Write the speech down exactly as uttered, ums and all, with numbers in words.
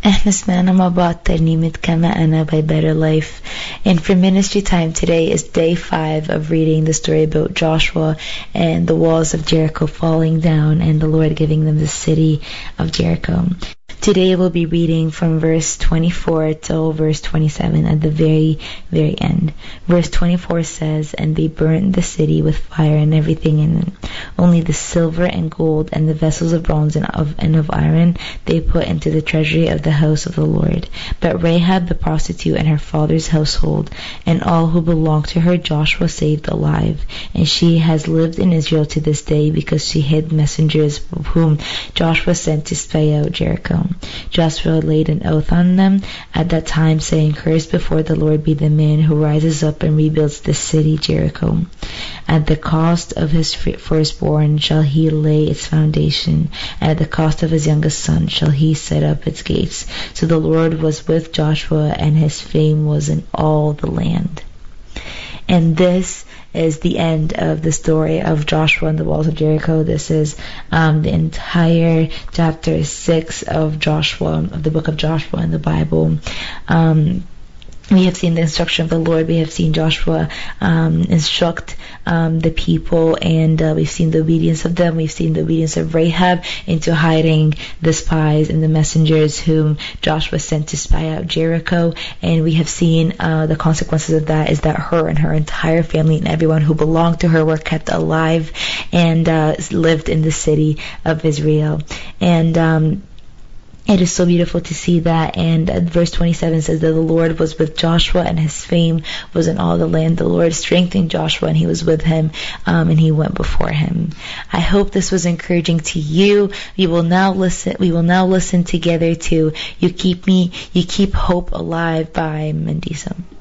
احنا سمعنا مع بعض ترنيمة كما أنا by Better Life. And for ministry time today is day five of reading the story about Joshua and the walls of Jericho falling down and the Lord giving them the city of Jericho. Today we'll be reading from verse twenty-four till verse twenty-seven at the very, very end. Verse twenty-four says, "And they burnt the city with fire and everything in it. Only the silver and gold and the vessels of bronze and of, and of iron they put into the treasury of the house of the Lord. But Rahab the prostitute and her father's household and all who belonged to her Joshua saved alive. And she has lived in Israel to this day because she hid messengers whom Joshua sent to spy out Jericho. Joshua laid an oath on them at that time, saying, Cursed before the Lord be the man who rises up and rebuilds the city Jericho. At the cost of his firstborn shall he lay its foundation, and at the cost of his youngest son shall he set up its gates. So the Lord was with Joshua, and his fame was in all the land." And this is the end of the story of Joshua and the walls of Jericho. This is um, the entire chapter six of Joshua, of the book of Joshua in the Bible. Um, we have seen the instruction of the Lord. We have seen Joshua um, instruct um, the people, and uh, we've seen the obedience of them. We've seen the obedience of Rahab into hiding the spies and the messengers whom Joshua sent to spy out Jericho. And we have seen uh, the consequences of that is that her and her entire family and everyone who belonged to her were kept alive and uh, lived in the city of Israel. And um, it is so beautiful to see that. And uh, verse twenty-seven says that the Lord was with Joshua and his fame was in all the land. The Lord strengthened Joshua and he was with him, um, and he went before him. I hope this was encouraging to you. We will now listen, we will now listen together to You Keep Me, You Keep Hope Alive by Mendiso.